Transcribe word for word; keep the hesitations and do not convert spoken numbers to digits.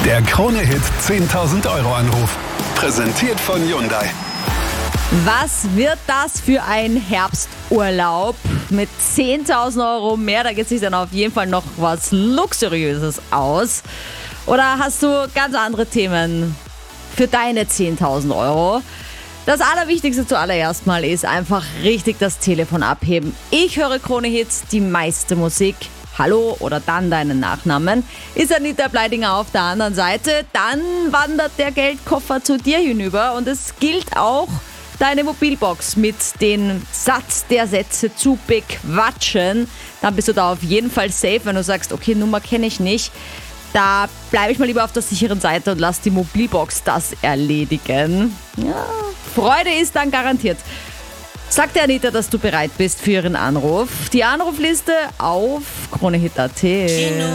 Der Krone-Hit zehntausend Euro Anruf. Präsentiert von Hyundai. Was wird das für ein Herbsturlaub mit zehntausend Euro mehr? Da geht sich dann auf jeden Fall noch was Luxuriöses aus. Oder hast du ganz andere Themen für deine zehntausend Euro? Das Allerwichtigste zuallererst mal ist einfach richtig das Telefon abheben. Ich höre Krone-Hits, die meiste Musik. Hallo oder dann deinen Nachnamen. Ist Anita Bleidinger auf der anderen Seite, dann wandert der Geldkoffer zu dir hinüber und es gilt auch deine Mobilbox mit den Satz der Sätze zu bequatschen. Dann bist du da auf jeden Fall safe, wenn du sagst, okay, Nummer kenne ich nicht. Da bleibe ich mal lieber auf der sicheren Seite und lass die Mobilbox das erledigen. Ja, Freude ist dann garantiert. Sagt der Anita, dass du bereit bist für ihren Anruf. Die Anrufliste auf Kronehit punkt at.